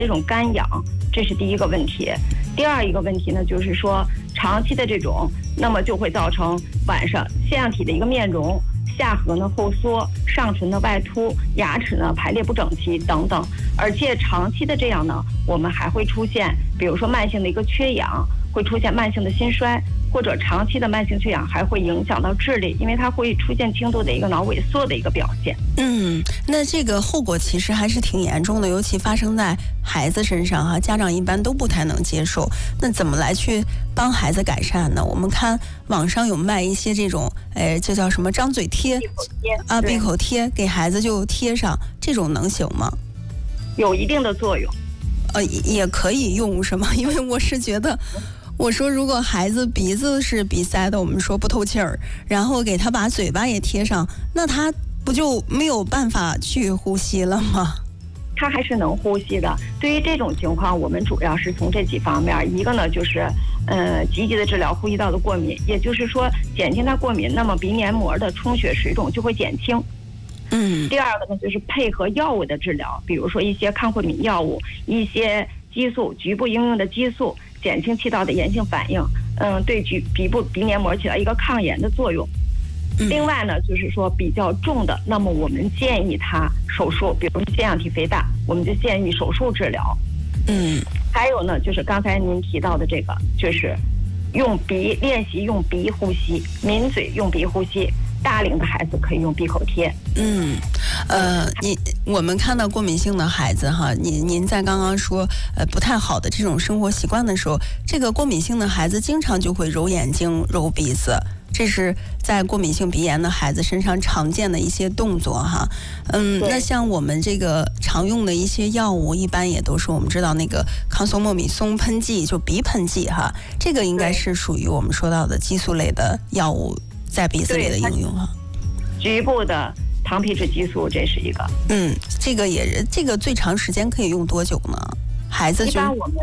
这种干痒，这是第一个问题。第二一个问题呢，就是说长期的这种，那么就会造成晚上腺样体的一个面容，下颌呢后缩，上唇呢外凸，牙齿呢排列不整齐等等。而且长期的这样呢，我们还会出现，比如说慢性的一个缺氧，会出现慢性的心衰，或者长期的慢性缺氧还会影响到智力，因为它会出现轻度的一个脑萎缩的一个表现。 那这个后果其实还是挺严重的，尤其发生在孩子身上哈，家长一般都不太能接受。那怎么来去帮孩子改善呢？我们看网上有卖一些这种，这叫什么张嘴贴啊，闭口贴，给孩子就贴上，这种能行吗？ 有一定的作用。 也可以用是吗？因为我是觉得。我说，如果孩子鼻子是鼻塞的，我们说不透气儿，然后给他把嘴巴也贴上，那他不就没有办法去呼吸了吗？ 他还是能呼吸的。对于这种情况，我们主要是从这几方面，一个呢就是积极的治疗呼吸道的过敏，也就是说减轻他过敏，那么鼻黏膜的充血水肿就会减轻。第二个呢就是配合药物的治疗，比如说一些抗过敏药物，一些激素，局部应用的激素，减轻气道的炎性反应，对鼻黏膜起到一个抗炎的作用。另外呢，就是说比较重的，那么我们建议他手术，比如腺样体肥大，我们就建议手术治疗。还有呢，就是刚才您提到的这个，就是练习用鼻呼吸，抿嘴用鼻呼吸。大龄的孩子可以用闭口贴。 我们看到过敏性的孩子哈，您在刚刚说不太好的这种生活习惯的时候，这个过敏性的孩子经常就会揉眼睛、揉鼻子，这是在过敏性鼻炎的孩子身上常见的一些动作哈。那像我们这个常用的一些药物，一般也都是我们知道那个康索莫米松喷剂，就鼻喷剂哈，这个应该是属于我们说到的激素类的药物。在鼻子里的应用哈， 局部的糖皮质激素，这是一个。 这个最长时间可以用多久呢？孩子一般我们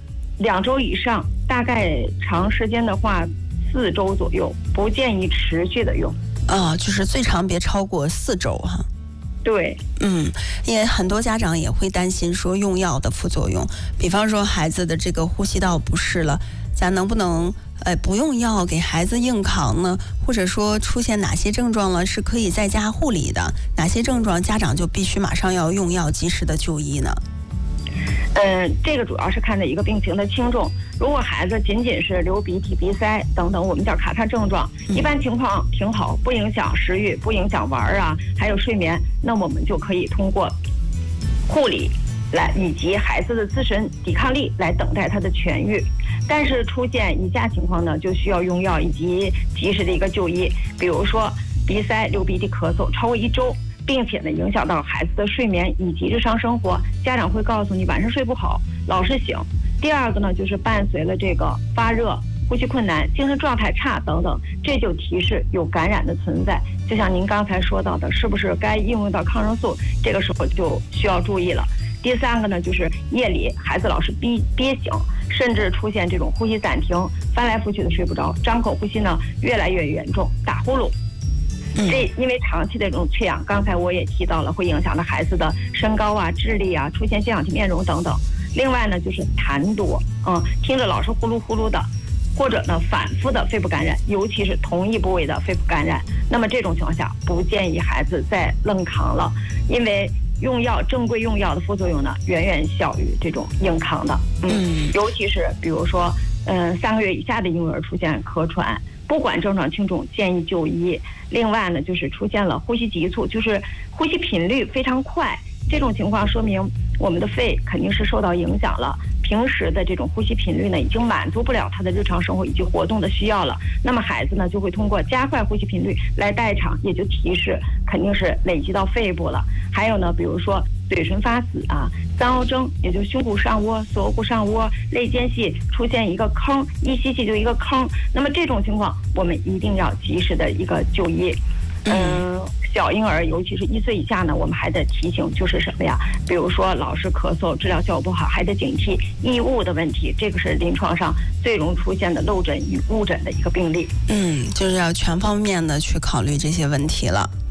2周以上，大概长时间的话4周左右，不建议持续的用。 就是最长别超过4周哈。 对， 也很多家长也会担心说用药的副作用，比方说孩子的这个呼吸道不适了，咱能不能不用药给孩子硬扛呢？或者说出现哪些症状了是可以在家护理的，哪些症状家长就必须马上要用药及时的就医呢？ 这个主要是看的一个病情的轻重。如果孩子仅仅是流鼻涕、鼻塞等等我们叫卡痰症状，一般情况挺好，不影响食欲，不影响玩啊，还有睡眠，那我们就可以通过护理来以及孩子的自身抵抗力来等待他的痊愈。但是出现以下情况呢，就需要用药以及及时的一个就医，比如说鼻塞、流鼻涕、咳嗽超过1周，并且呢影响到孩子的睡眠以及日常生活，家长会告诉你晚上睡不好，老是醒。第二个呢，就是伴随了这个发热、呼吸困难、精神状态差等等，这就提示有感染的存在。就像您刚才说到的，是不是该应用到抗生素，这个时候就需要注意了。第三个呢，就是夜里孩子老是憋醒，甚至出现这种呼吸暂停，翻来覆去的睡不着，张口呼吸呢越来越严重，打呼噜。这因为长期的这种缺氧，刚才我也提到了，会影响到孩子的身高啊、智力啊，出现腺样体面容等等。另外呢，就是痰多，听着老是呼噜呼噜的，或者呢反复的肺部感染，尤其是同一部位的肺部感染。那么这种情况下，不建议孩子再愣扛了，因为用药正规用药的副作用呢，远远小于这种硬扛的。尤其是比如说，3个月以下的婴儿出现咳喘，不管症状轻重，建议就医。另外呢，就是出现了呼吸急促，就是呼吸频率非常快，这种情况说明我们的肺肯定是受到影响了。平时的这种呼吸频率呢，已经满足不了他的日常生活以及活动的需要了。那么孩子呢，就会通过加快呼吸频率来代偿，也就提示肯定是累积到肺部了。还有呢，比如说嘴唇发紫啊，三凹征，也就是胸部上窝、锁骨上窝、肋间隙出现一个坑，一吸气就一个坑。那么这种情况，我们一定要及时的一个就医。小婴儿，尤其是1岁以下呢，我们还得提醒就是什么呀？比如说老是咳嗽，治疗效果不好，还得警惕异物的问题，这个是临床上最容易出现的漏诊与误诊的一个病例。 就是要全方面的去考虑这些问题了。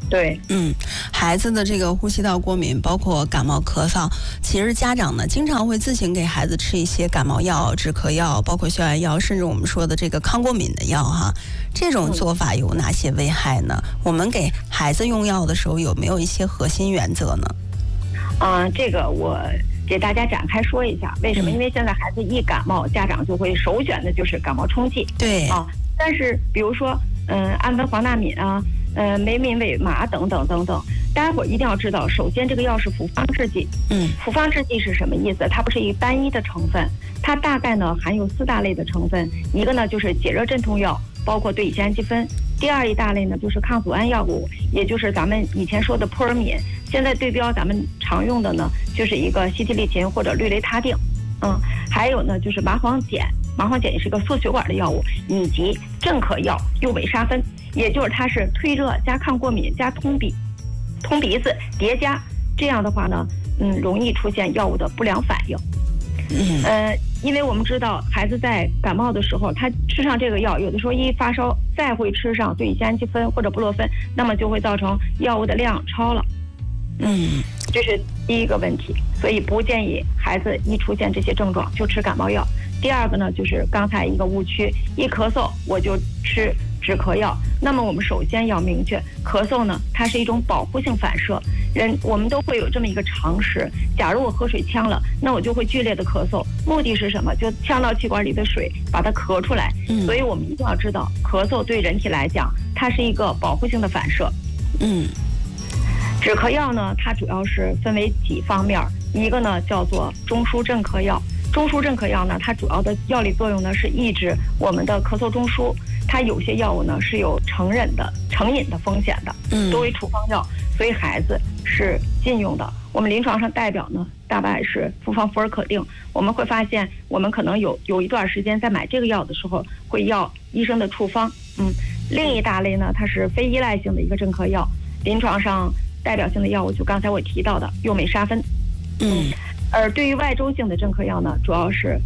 对， 孩子的这个呼吸道过敏，包括感冒、咳嗽，其实家长呢经常会自行给孩子吃一些感冒药、止咳药，包括消炎药，甚至我们说的这个抗过敏的药哈。这种做法有哪些危害呢？我们给孩子用药的时候有没有一些核心原则呢？ 这个我给大家展开说一下，为什么？因为现在孩子一感冒，家长就会首选的就是感冒冲剂。 对啊，但是比如说，氨酚黄那敏啊，梅敏韦麻等等等等，大家伙一定要知道，首先这个药是复方制剂。复方制剂是什么意思？它不是一个单一的成分，它大概呢含有4大类的成分，一个呢就是解热镇痛药，包括对乙酰氨基酚。第二一大类呢就是抗组胺药物，也就是咱们以前说的扑尔敏。现在对标咱们常用的呢，就是一个西替利嗪或者氯雷他定。还有呢就是麻黄碱，麻黄碱也是个缩血管的药物，以及镇咳药右韦沙芬，也就是它是退热加抗过敏加通鼻子叠加，这样的话呢，容易出现药物的不良反应。因为我们知道孩子在感冒的时候，他吃上这个药，有的时候一发烧再会吃上对乙酰氨基酚或者布洛芬，那么就会造成药物的量超了。这是第一个问题，所以不建议孩子一出现这些症状就吃感冒药。第二个呢，就是刚才一个误区，一咳嗽我就吃止咳药。那么我们首先要明确，咳嗽呢，它是一种保护性反射，我们都会有这么一个常识。假如我喝水呛了，那我就会剧烈的咳嗽，目的是什么？就呛到气管里的水，把它咳出来。所以我们一定要知道，咳嗽对人体来讲，它是一个保护性的反射。止咳药呢，它主要是分为几方面，一个呢叫做中枢镇咳药。中枢镇咳药呢，它主要的药理作用呢是抑制我们的咳嗽中枢，它有些药物呢是有成瘾的风险的，作为处方药，所以孩子是禁用的。我们临床上代表呢，大概是复方福尔可定。我们会发现，我们可能有一段时间在买这个药的时候，会要医生的处方。另一大类呢，它是非依赖性的一个镇咳药，临床上代表性的药物就刚才我提到的右美沙芬。而对于外周性的镇咳药呢，主要是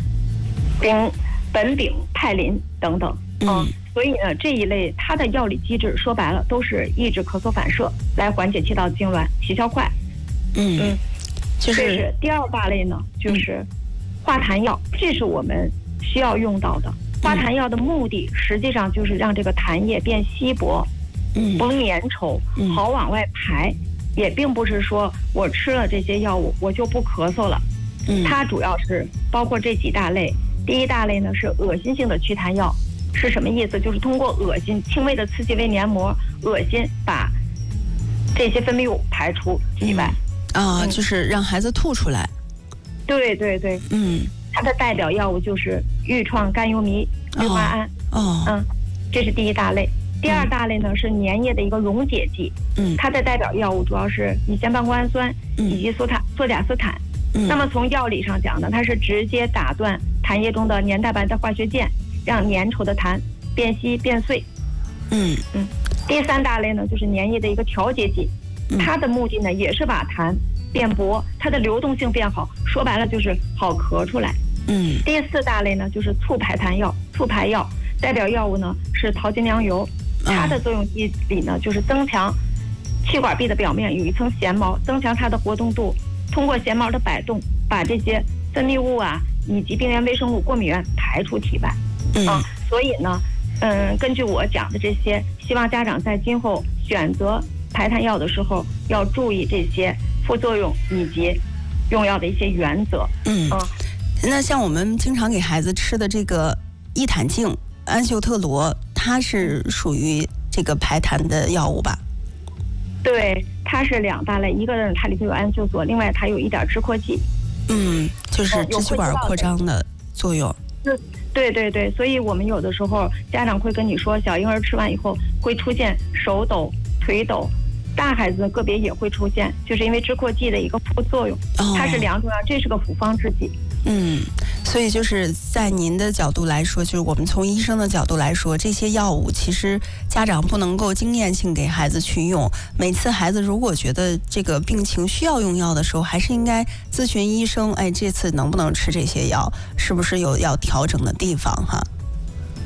苯丙泰林等等。所以呢，这一类它的药理机制说白了都是抑制咳嗽反射，来缓解气道痉挛，起效快。这是第二大类呢，就是化痰药，这是我们需要用到的。化痰药的目的实际上就是让这个痰液变稀薄，不粘稠，好往外排。也并不是说我吃了这些药物我就不咳嗽了。它主要是包括这几大类。第一大类呢是恶心性的祛痰药，是什么意思？就是通过恶心轻微的刺激胃黏膜，恶心把这些分泌物排出体外。 就是让孩子吐出来。 对。它的代表药物就是愈创甘油醚、氯化铵。这是第一大类。第二大类呢是粘液的一个溶解剂，它的代表药物主要是乙酰半胱氨酸以及唑甲斯坦。那么从药理上讲呢，它是直接打断痰液中的粘蛋白的化学键，让粘稠的痰变稀变碎。第三大类呢就是粘液的一个调节剂，它的目的呢也是把痰变薄，它的流动性变好，说白了就是好咳出来。第四大类呢就是促排痰药，促排药代表药物呢是桃金娘油。它的作用机理呢，就是增强气管壁的表面有一层咸毛，增强它的活动度，通过咸毛的摆动，把这些分泌物啊以及病原微生物、过敏原排出体外。所以呢，根据我讲的这些，希望家长在今后选择排痰药的时候要注意这些副作用以及用药的一些原则。 那像我们经常给孩子吃的这个伊坦净、安秀特罗，它是属于这个排痰的药物吧？ 对，它是两大类，一个是它里头有氨溴索，另外它有一点支扩剂。 就是支气管扩张的作用。 对，所以我们有的时候家长会跟你说，小婴儿吃完以后会出现手抖、腿抖，大孩子个别也会出现，就是因为支扩剂的一个副作用。它是两种药，这是个复方制剂。 所以就是在您的角度来说，就是我们从医生的角度来说，这些药物其实家长不能够经验性给孩子去用。每次孩子如果觉得这个病情需要用药的时候，还是应该咨询医生，这次能不能吃这些药，是不是有要调整的地方哈？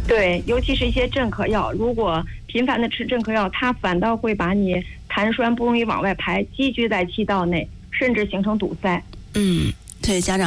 对，尤其是一些镇咳药，如果频繁的吃镇咳药，它反倒会把你痰栓不容易往外排，积聚在气道内，甚至形成堵塞。 所以家长